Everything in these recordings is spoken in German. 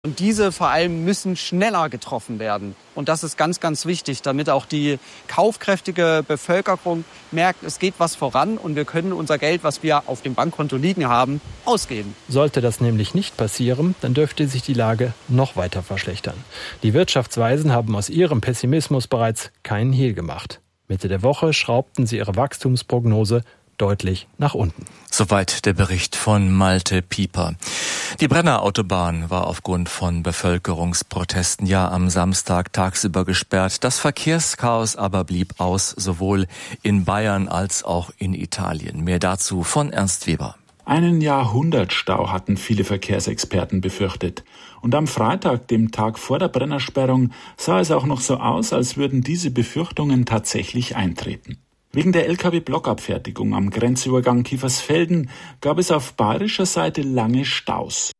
Und diese vor allem müssen schneller getroffen werden. Und das ist ganz, ganz wichtig, damit auch die kaufkräftige Bevölkerung merkt, es geht was voran und wir können unser Geld, was wir auf dem Bankkonto liegen haben, ausgeben. Sollte das nämlich nicht passieren, dann dürfte sich die Lage noch weiter verschlechtern. Die Wirtschaftsweisen haben aus ihrem Pessimismus bereits keinen Hehl gemacht. Mitte der Woche schraubten sie ihre Wachstumsprognose deutlich nach unten. Soweit der Bericht von Malte Pieper. Die Brenner Autobahn war aufgrund von Bevölkerungsprotesten am Samstag tagsüber gesperrt. Das Verkehrschaos aber blieb aus, sowohl in Bayern als auch in Italien. Mehr dazu von Ernst Weber. Einen Jahrhundertstau hatten viele Verkehrsexperten befürchtet. Und am Freitag, dem Tag vor der Brennersperrung, sah es auch noch so aus, als würden diese Befürchtungen tatsächlich eintreten. Wegen der Lkw-Blockabfertigung am Grenzübergang Kiefersfelden gab es auf bayerischer Seite lange Staus.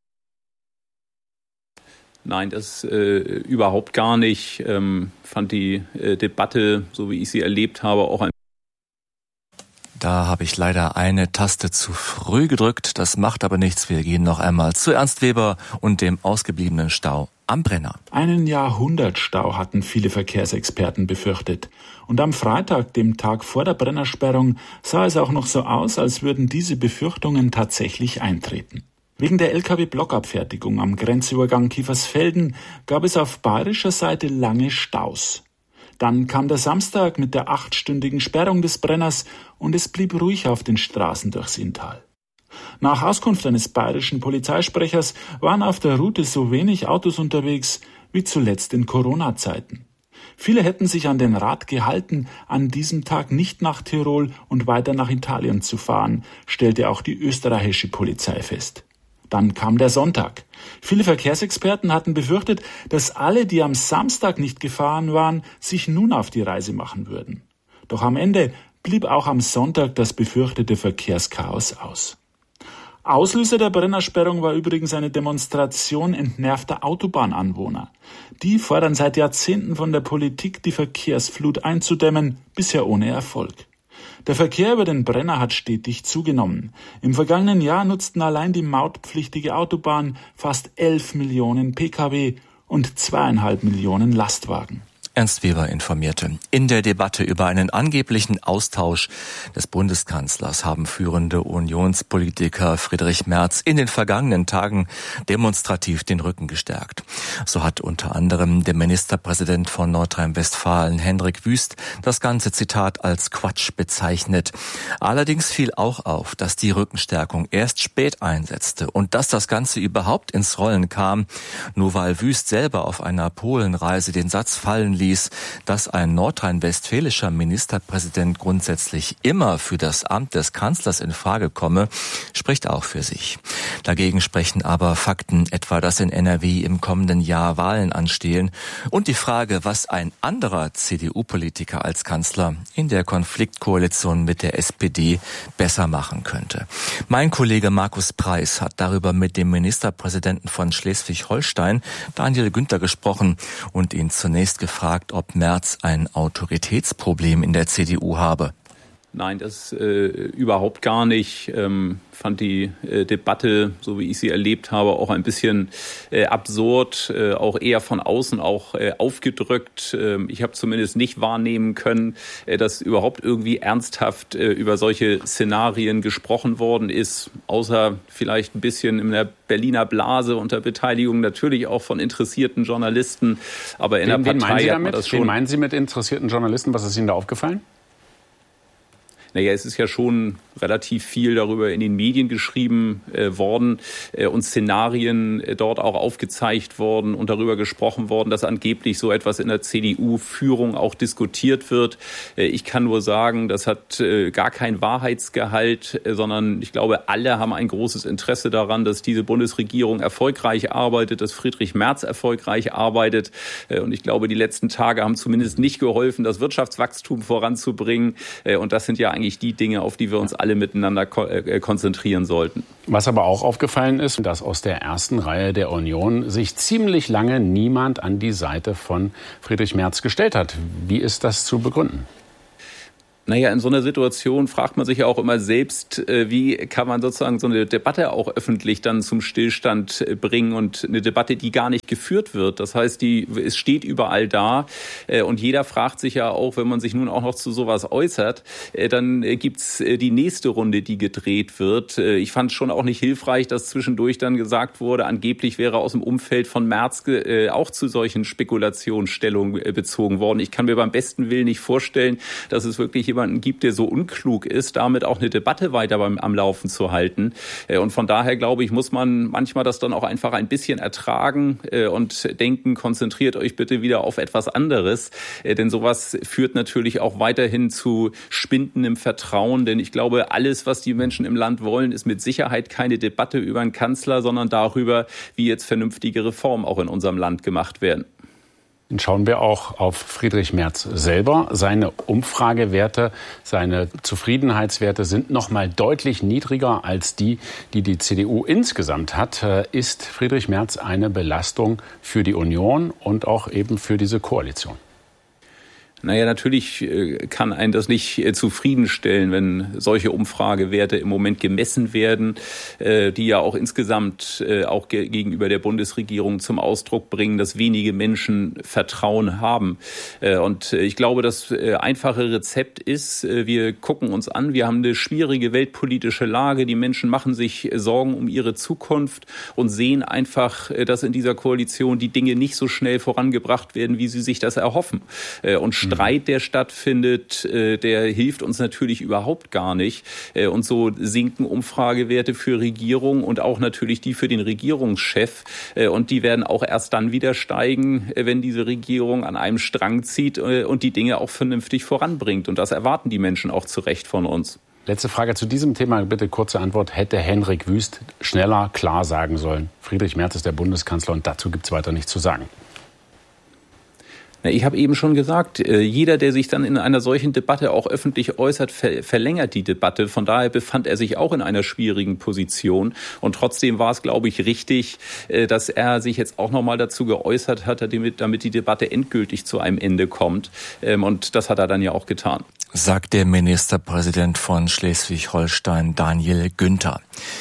Nein, das überhaupt gar nicht. Fand die Debatte, so wie ich sie erlebt habe, auch ein... Da habe ich leider eine Taste zu früh gedrückt. Das macht aber nichts. Wir gehen noch einmal zu Ernst Weber und dem ausgebliebenen Stau am Brenner. Einen Jahrhundertstau hatten viele Verkehrsexperten befürchtet. Und am Freitag, dem Tag vor der Brennersperrung, sah es auch noch so aus, als würden diese Befürchtungen tatsächlich eintreten. Wegen der Lkw-Blockabfertigung am Grenzübergang Kiefersfelden gab es auf bayerischer Seite lange Staus. Dann kam der Samstag mit der 8-stündigen Sperrung des Brenners und es blieb ruhig auf den Straßen durchs Inntal. Nach Auskunft eines bayerischen Polizeisprechers waren auf der Route so wenig Autos unterwegs wie zuletzt in Corona-Zeiten. Viele hätten sich an den Rat gehalten, an diesem Tag nicht nach Tirol und weiter nach Italien zu fahren, stellte auch die österreichische Polizei fest. Dann kam der Sonntag. Viele Verkehrsexperten hatten befürchtet, dass alle, die am Samstag nicht gefahren waren, sich nun auf die Reise machen würden. Doch am Ende blieb auch am Sonntag das befürchtete Verkehrschaos aus. Auslöser der Brennersperrung war übrigens eine Demonstration entnervter Autobahnanwohner. Die fordern seit Jahrzehnten von der Politik, die Verkehrsflut einzudämmen, bisher ohne Erfolg. Der Verkehr über den Brenner hat stetig zugenommen. Im vergangenen Jahr nutzten allein die mautpflichtige Autobahn fast 11 Millionen Pkw und 2,5 Millionen Lastwagen. Ernst Weber informierte. In der Debatte über einen angeblichen Austausch des Bundeskanzlers haben führende Unionspolitiker Friedrich Merz in den vergangenen Tagen demonstrativ den Rücken gestärkt. So hat unter anderem der Ministerpräsident von Nordrhein-Westfalen, Hendrik Wüst, das ganze Zitat als Quatsch bezeichnet. Allerdings fiel auch auf, dass die Rückenstärkung erst spät einsetzte und dass das Ganze überhaupt ins Rollen kam, nur weil Wüst selber auf einer Polenreise den Satz fallen ließ, dass ein nordrhein-westfälischer Ministerpräsident grundsätzlich immer für das Amt des Kanzlers in Frage komme, spricht auch für sich. Dagegen sprechen aber Fakten, etwa dass in NRW im kommenden Jahr Wahlen anstehen und die Frage, was ein anderer CDU-Politiker als Kanzler in der Konfliktkoalition mit der SPD besser machen könnte. Mein Kollege Markus Preis hat darüber mit dem Ministerpräsidenten von Schleswig-Holstein, Daniel Günther, gesprochen und ihn zunächst gefragt, ob Merz ein Autoritätsproblem in der CDU habe. Nein, das überhaupt gar nicht. Fand die Debatte, so wie ich sie erlebt habe, auch ein bisschen absurd, auch eher von außen auch aufgedrückt. Ich habe zumindest nicht wahrnehmen können, dass überhaupt irgendwie ernsthaft über solche Szenarien gesprochen worden ist, außer vielleicht ein bisschen in der Berliner Blase unter Beteiligung natürlich auch von interessierten Journalisten. Aber in der Partei hat man das schon. Wen meinen Sie mit interessierten Journalisten? Was ist Ihnen da aufgefallen? Naja, es ist ja schon relativ viel darüber in den Medien geschrieben worden und Szenarien dort auch aufgezeigt worden und darüber gesprochen worden, dass angeblich so etwas in der CDU-Führung auch diskutiert wird. Ich kann nur sagen, das hat gar kein Wahrheitsgehalt, sondern ich glaube, alle haben ein großes Interesse daran, dass diese Bundesregierung erfolgreich arbeitet, dass Friedrich Merz erfolgreich arbeitet. Und ich glaube, die letzten Tage haben zumindest nicht geholfen, das Wirtschaftswachstum voranzubringen. Und das sind ja eigentlich die Dinge, auf die wir uns alle miteinander konzentrieren sollten. Was aber auch aufgefallen ist, dass aus der ersten Reihe der Union sich ziemlich lange niemand an die Seite von Friedrich Merz gestellt hat. Wie ist das zu begründen? Naja, in so einer Situation fragt man sich ja auch immer selbst, wie kann man sozusagen so eine Debatte auch öffentlich dann zum Stillstand bringen und eine Debatte, die gar nicht geführt wird. Das heißt, es steht überall da und jeder fragt sich ja auch, wenn man sich nun auch noch zu sowas äußert, dann gibt's die nächste Runde, die gedreht wird. Ich fand es schon auch nicht hilfreich, dass zwischendurch dann gesagt wurde, angeblich wäre aus dem Umfeld von Merz auch zu solchen Spekulationen Stellung bezogen worden. Ich kann mir beim besten Willen nicht vorstellen, dass es wirklich jemanden gibt, der so unklug ist, damit auch eine Debatte weiter am Laufen zu halten. Und von daher, glaube ich, muss man manchmal das dann auch einfach ein bisschen ertragen und denken, konzentriert euch bitte wieder auf etwas anderes. Denn sowas führt natürlich auch weiterhin zu spindendem Vertrauen. Denn ich glaube, alles, was die Menschen im Land wollen, ist mit Sicherheit keine Debatte über einen Kanzler, sondern darüber, wie jetzt vernünftige Reformen auch in unserem Land gemacht werden. Dann schauen wir auch auf Friedrich Merz selber. Seine Umfragewerte, seine Zufriedenheitswerte sind noch mal deutlich niedriger als die CDU insgesamt hat. Ist Friedrich Merz eine Belastung für die Union und auch eben für diese Koalition? Naja, natürlich kann einen das nicht zufriedenstellen, wenn solche Umfragewerte im Moment gemessen werden, die ja auch insgesamt auch gegenüber der Bundesregierung zum Ausdruck bringen, dass wenige Menschen Vertrauen haben. Und ich glaube, das einfache Rezept ist, wir gucken uns an, wir haben eine schwierige weltpolitische Lage, die Menschen machen sich Sorgen um ihre Zukunft und sehen einfach, dass in dieser Koalition die Dinge nicht so schnell vorangebracht werden, wie sie sich das erhoffen. Und Streit, der stattfindet, der hilft uns natürlich überhaupt gar nicht. Und so sinken Umfragewerte für Regierung und auch natürlich die für den Regierungschef. Und die werden auch erst dann wieder steigen, wenn diese Regierung an einem Strang zieht und die Dinge auch vernünftig voranbringt. Und das erwarten die Menschen auch zu Recht von uns. Letzte Frage zu diesem Thema, bitte kurze Antwort. Hätte Henrik Wüst schneller klar sagen sollen, Friedrich Merz ist der Bundeskanzler und dazu gibt es weiter nichts zu sagen? Ich habe eben schon gesagt, jeder, der sich dann in einer solchen Debatte auch öffentlich äußert, verlängert die Debatte. Von daher befand er sich auch in einer schwierigen Position. Und trotzdem war es, glaube ich, richtig, dass er sich jetzt auch nochmal dazu geäußert hat, damit die Debatte endgültig zu einem Ende kommt. Und das hat er dann ja auch getan. Sagt der Ministerpräsident von Schleswig-Holstein, Daniel Günther.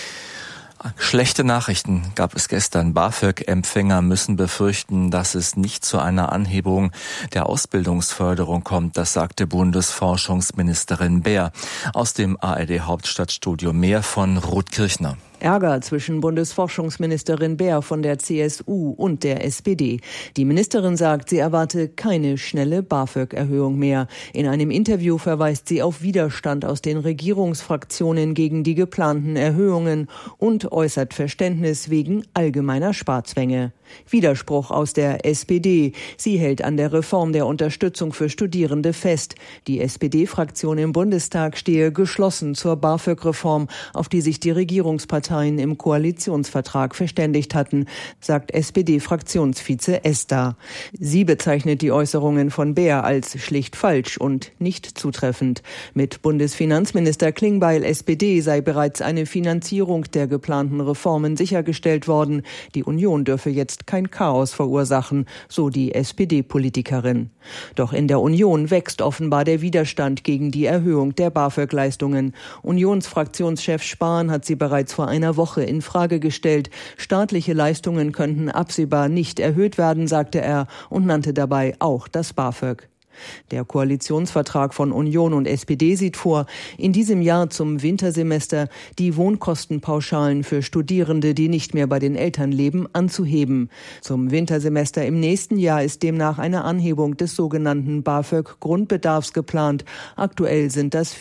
Schlechte Nachrichten gab es gestern. BAföG-Empfänger müssen befürchten, dass es nicht zu einer Anhebung der Ausbildungsförderung kommt. Das sagte Bundesforschungsministerin Beer. Aus dem ARD-Hauptstadtstudio mehr von Ruth Kirchner. Ärger zwischen Bundesforschungsministerin Beer von der CSU und der SPD. Die Ministerin sagt, sie erwarte keine schnelle BAföG-Erhöhung mehr. In einem Interview verweist sie auf Widerstand aus den Regierungsfraktionen gegen die geplanten Erhöhungen und äußert Verständnis wegen allgemeiner Sparzwänge. Widerspruch aus der SPD. Sie hält an der Reform der Unterstützung für Studierende fest. Die SPD-Fraktion im Bundestag stehe geschlossen zur BAföG-Reform, auf die sich die Regierungsparteien im Koalitionsvertrag verständigt hatten, sagt SPD-Fraktionsvize Ester. Sie bezeichnet die Äußerungen von Beer als schlicht falsch und nicht zutreffend. Mit Bundesfinanzminister Klingbeil, SPD, sei bereits eine Finanzierung der geplanten Reformen sichergestellt worden. Die Union dürfe jetzt kein Chaos verursachen, so die SPD-Politikerin. Doch in der Union wächst offenbar der Widerstand gegen die Erhöhung der BAföG-Leistungen. Unionsfraktionschef Spahn hat sie bereits vor einer Woche in Frage gestellt. Staatliche Leistungen könnten absehbar nicht erhöht werden, sagte er und nannte dabei auch das BAföG. Der Koalitionsvertrag von Union und SPD sieht vor, in diesem Jahr zum Wintersemester die Wohnkostenpauschalen für Studierende, die nicht mehr bei den Eltern leben, anzuheben. Zum Wintersemester im nächsten Jahr ist demnach eine Anhebung des sogenannten BAföG-Grundbedarfs geplant. Aktuell sind das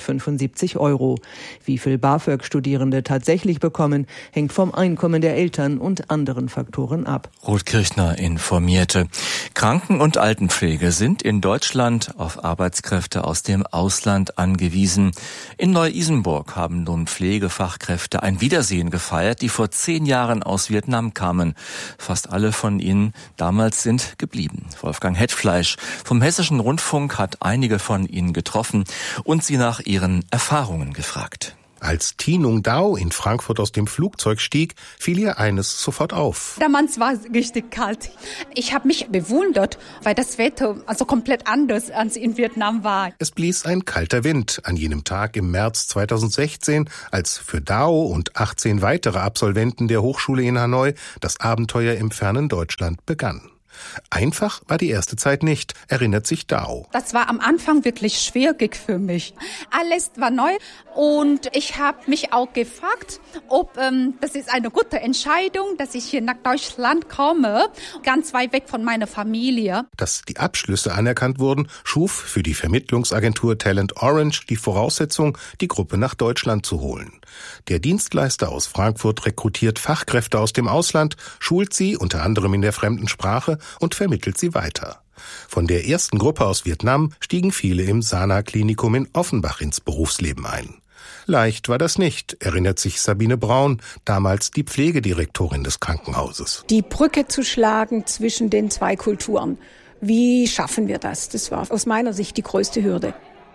475 €. Wie viel BAföG Studierende tatsächlich bekommen, hängt vom Einkommen der Eltern und anderen Faktoren ab. Ruth Kirchner informierte. Kranken- und Altenpflege sind in Deutschland auf Arbeitskräfte aus dem Ausland angewiesen. In Neu-Isenburg haben nun Pflegefachkräfte ein Wiedersehen gefeiert, die vor 10 Jahren aus Vietnam kamen. Fast alle von ihnen damals sind geblieben. Wolfgang Hetfleisch vom Hessischen Rundfunk hat einige von ihnen getroffen und sie nach ihren Erfahrungen gefragt. Als Thi Nung Dao in Frankfurt aus dem Flugzeug stieg, fiel ihr eines sofort auf. Damals war es richtig kalt. Ich habe mich bewundert, weil das Wetter also komplett anders als in Vietnam war. Es blies ein kalter Wind an jenem Tag im März 2016, als für Dao und 18 weitere Absolventen der Hochschule in Hanoi das Abenteuer im fernen Deutschland begann. Einfach war die erste Zeit nicht, erinnert sich Dao. Das war am Anfang wirklich schwierig für mich. Alles war neu und ich habe mich auch gefragt, ob das ist eine gute Entscheidung, dass ich hier nach Deutschland komme, ganz weit weg von meiner Familie. Dass die Abschlüsse anerkannt wurden, schuf für die Vermittlungsagentur Talent Orange die Voraussetzung, die Gruppe nach Deutschland zu holen. Der Dienstleister aus Frankfurt rekrutiert Fachkräfte aus dem Ausland, schult sie unter anderem in der fremden Sprache und vermittelt sie weiter. Von der ersten Gruppe aus Vietnam stiegen viele im Sana-Klinikum in Offenbach ins Berufsleben ein. Leicht war das nicht, erinnert sich Sabine Braun, damals die Pflegedirektorin des Krankenhauses. Die Brücke zu schlagen zwischen den zwei Kulturen. Wie schaffen wir das? Das war aus meiner Sicht die größte Hürde.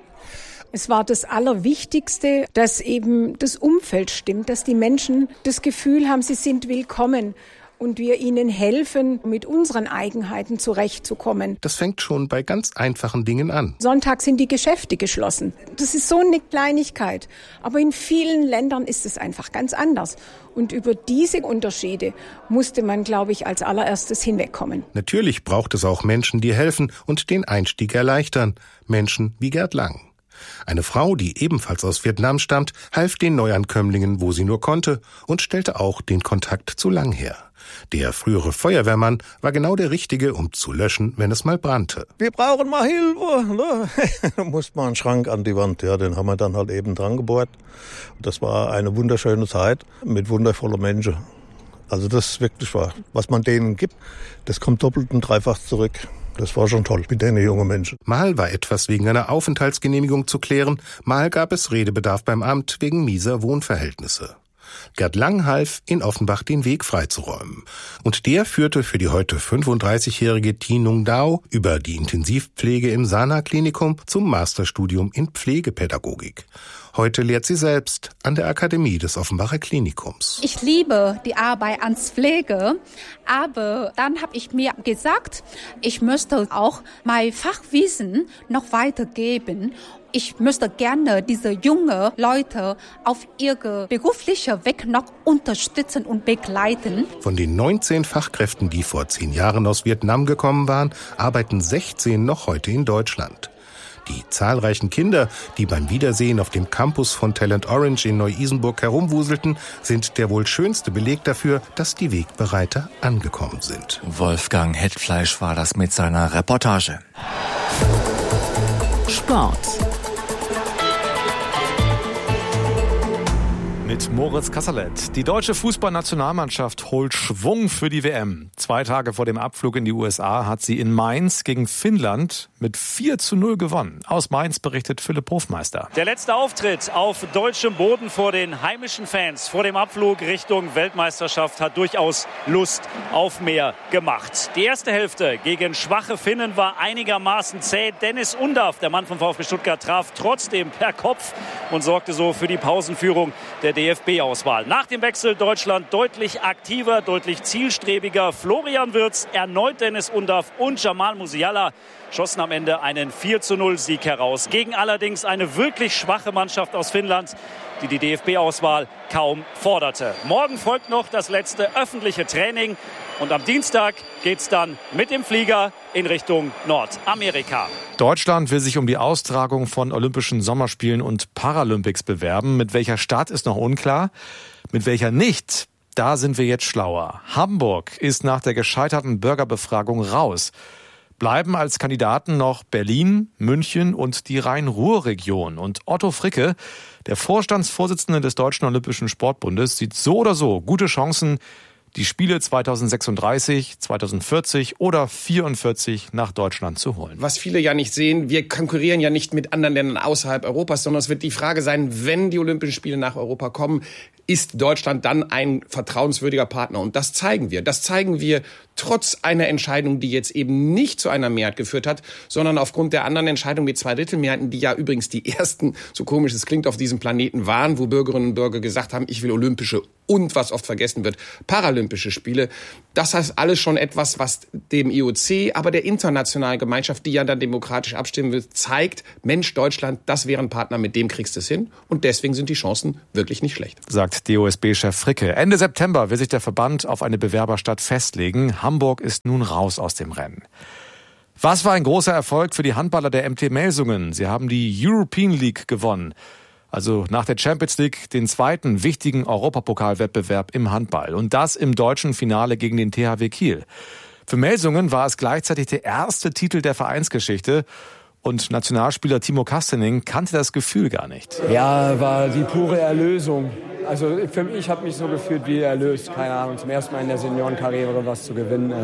Es war das Allerwichtigste, dass eben das Umfeld stimmt, dass die Menschen das Gefühl haben, sie sind willkommen und wir ihnen helfen, mit unseren Eigenheiten zurechtzukommen. Das fängt schon bei ganz einfachen Dingen an. Sonntag sind die Geschäfte geschlossen. Das ist so eine Kleinigkeit. Aber in vielen Ländern ist es einfach ganz anders. Und über diese Unterschiede musste man, glaube ich, als allererstes hinwegkommen. Natürlich braucht es auch Menschen, die helfen und den Einstieg erleichtern. Menschen wie Gerd Lang. Eine Frau, die ebenfalls aus Vietnam stammt, half den Neuankömmlingen, wo sie nur konnte, und stellte auch den Kontakt zu Lang her. Der frühere Feuerwehrmann war genau der Richtige, um zu löschen, wenn es mal brannte. Wir brauchen mal Hilfe. Ne? Da muss man einen Schrank an die Wand, ja, den haben wir dann halt eben dran gebohrt. Das war eine wunderschöne Zeit mit wundervollen Menschen. Also das ist wirklich wahr. Was man denen gibt, das kommt doppelt und dreifach zurück. Das war schon toll mit den jungen Menschen. Mal war etwas wegen einer Aufenthaltsgenehmigung zu klären, mal gab es Redebedarf beim Amt wegen mieser Wohnverhältnisse. Gerd Lang half, in Offenbach den Weg freizuräumen. Und der führte für die heute 35-jährige Thi Nung Dao über die Intensivpflege im Sana-Klinikum zum Masterstudium in Pflegepädagogik. Heute lehrt sie selbst an der Akademie des Offenbacher Klinikums. Ich liebe die Arbeit als Pflege, aber dann habe ich mir gesagt, ich möchte auch mein Fachwissen noch weitergeben. Ich möchte gerne diese jungen Leute auf ihrem beruflichen Weg noch unterstützen und begleiten. Von den 19 Fachkräften, die vor 10 Jahren aus Vietnam gekommen waren, arbeiten 16 noch heute in Deutschland. Die zahlreichen Kinder, die beim Wiedersehen auf dem Campus von Talent Orange in Neu-Isenburg herumwuselten, sind der wohl schönste Beleg dafür, dass die Wegbereiter angekommen sind. Wolfgang Hetfleisch war das mit seiner Reportage. Sport. Mit Moritz Kasserlet. Die deutsche Fußballnationalmannschaft holt Schwung für die WM. 2 Tage vor dem Abflug in die USA hat sie in Mainz gegen Finnland mit 4:0 gewonnen. Aus Mainz berichtet Philipp Hofmeister. Der letzte Auftritt auf deutschem Boden vor den heimischen Fans vor dem Abflug Richtung Weltmeisterschaft hat durchaus Lust auf mehr gemacht. Die erste Hälfte gegen schwache Finnen war einigermaßen zäh. Dennis Undaff, der Mann vom VfB Stuttgart, traf trotzdem per Kopf und sorgte so für die Pausenführung der DFB-Auswahl. Nach dem Wechsel Deutschland deutlich aktiver, deutlich zielstrebiger. Florian Wirtz, erneut Dennis Undaff und Jamal Musiala schossen am Ende einen 4:0-Sieg heraus. Gegen allerdings eine wirklich schwache Mannschaft aus Finnland, die die DFB-Auswahl kaum forderte. Morgen folgt noch das letzte öffentliche Training und am Dienstag geht's dann mit dem Flieger in Richtung Nordamerika. Deutschland will sich um die Austragung von Olympischen Sommerspielen und Paralympics bewerben. Mit welcher Stadt ist noch unklar, mit welcher nicht. Da sind wir jetzt schlauer. Hamburg ist nach der gescheiterten Bürgerbefragung raus. Bleiben als Kandidaten noch Berlin, München und die Rhein-Ruhr-Region. Und Otto Fricke, der Vorstandsvorsitzende des Deutschen Olympischen Sportbundes, sieht so oder so gute Chancen, die Spiele 2036, 2040 oder 44 nach Deutschland zu holen. Was viele ja nicht sehen, wir konkurrieren ja nicht mit anderen Ländern außerhalb Europas, sondern es wird die Frage sein, wenn die Olympischen Spiele nach Europa kommen, ist Deutschland dann ein vertrauenswürdiger Partner. Und das zeigen wir. Das zeigen wir trotz einer Entscheidung, die jetzt eben nicht zu einer Mehrheit geführt hat, sondern aufgrund der anderen Entscheidung mit 2/3-Mehrheiten, die ja übrigens die ersten, so komisch es klingt, auf diesem Planeten waren, wo Bürgerinnen und Bürger gesagt haben, ich will olympische und, was oft vergessen wird, paralympische Spiele. Das heißt alles schon etwas, was dem IOC, aber der internationalen Gemeinschaft, die ja dann demokratisch abstimmen will, zeigt, Mensch, Deutschland, das wäre ein Partner, mit dem kriegst du es hin. Und deswegen sind die Chancen wirklich nicht schlecht. Sagt DOSB-Chef Fricke. Ende September will sich der Verband auf eine Bewerberstadt festlegen. Hamburg ist nun raus aus dem Rennen. Was war ein großer Erfolg für die Handballer der MT Melsungen? Sie haben die European League gewonnen. Also nach der Champions League den zweiten wichtigen Europapokalwettbewerb im Handball. Und das im deutschen Finale gegen den THW Kiel. Für Melsungen war es gleichzeitig der erste Titel der Vereinsgeschichte. Und Nationalspieler Timo Kastening kannte das Gefühl gar nicht. Ja, war die pure Erlösung. Also für mich, ich habe mich so gefühlt wie erlöst. Keine Ahnung, zum ersten Mal in der Seniorenkarriere was zu gewinnen.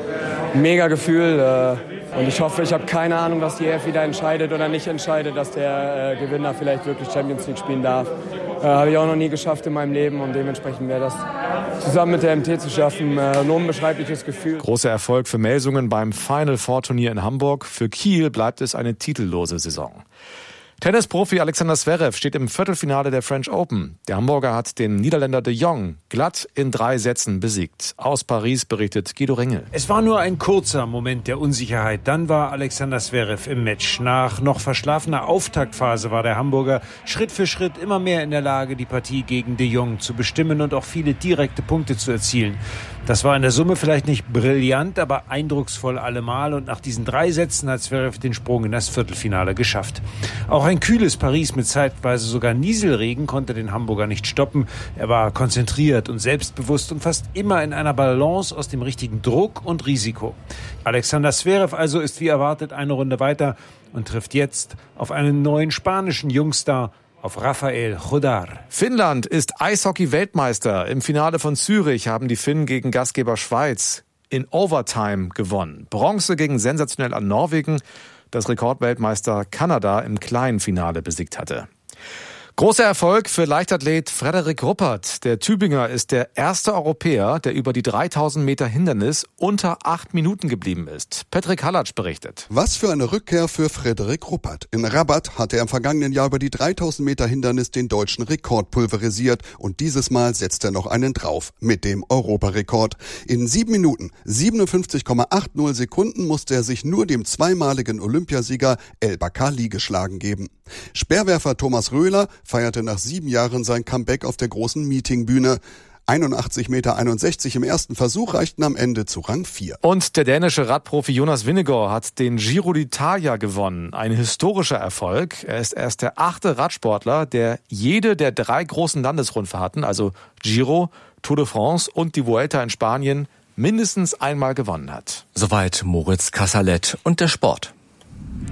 Mega Gefühl. Und ich hoffe, ich habe keine Ahnung, was die EF wieder entscheidet oder nicht entscheidet, dass der Gewinner vielleicht wirklich Champions League spielen darf. Habe ich auch noch nie geschafft in meinem Leben und dementsprechend wäre das zusammen mit der MT zu schaffen ein unbeschreibliches Gefühl. Großer Erfolg für Melsungen beim Final Four Turnier in Hamburg. Für Kiel bleibt es eine titellose Saison. Tennisprofi Alexander Zverev steht im Viertelfinale der French Open. Der Hamburger hat den Niederländer de Jong glatt in 3 Sätzen besiegt. Aus Paris berichtet Guido Ringel. Es war nur ein kurzer Moment der Unsicherheit. Dann war Alexander Zverev im Match. Nach noch verschlafener Auftaktphase war der Hamburger Schritt für Schritt immer mehr in der Lage, die Partie gegen de Jong zu bestimmen und auch viele direkte Punkte zu erzielen. Das war in der Summe vielleicht nicht brillant, aber eindrucksvoll allemal. Und nach diesen 3 Sätzen hat Zverev den Sprung in das Viertelfinale geschafft. Auch ein kühles Paris mit zeitweise sogar Nieselregen konnte den Hamburger nicht stoppen. Er war konzentriert und selbstbewusst und fast immer in einer Balance aus dem richtigen Druck und Risiko. Alexander Zverev also ist wie erwartet eine Runde weiter und trifft jetzt auf einen neuen spanischen Jungstar, auf Rafael Chodar. Finnland ist Eishockey-Weltmeister. Im Finale von Zürich haben die Finnen gegen Gastgeber Schweiz in Overtime gewonnen. Bronze gegen sensationell an Norwegen, das Rekordweltmeister Kanada im kleinen Finale besiegt hatte. Großer Erfolg für Leichtathlet Frederik Ruppert. Der Tübinger ist der erste Europäer, der über die 3000 Meter Hindernis unter 8 Minuten geblieben ist. Patrick Hallatsch berichtet. Was für eine Rückkehr für Frederik Ruppert. In Rabat hatte er im vergangenen Jahr über die 3000 Meter Hindernis den deutschen Rekord pulverisiert und dieses Mal setzt er noch einen drauf mit dem Europarekord. In 7 Minuten, 57,80 Sekunden musste er sich nur dem zweimaligen Olympiasieger El Bakkali geschlagen geben. Speerwerfer Thomas Röhler feierte nach 7 Jahren sein Comeback auf der großen Meetingbühne. 81,61 Meter im ersten Versuch reichten am Ende zu Rang 4. Und der dänische Radprofi Jonas Vingegaard hat den Giro d'Italia gewonnen. Ein historischer Erfolg. Er ist erst der 8. Radsportler, der jede der 3 großen Landesrundfahrten, also Giro, Tour de France und die Vuelta in Spanien, mindestens einmal gewonnen hat. Soweit Moritz Kassalet und der Sport.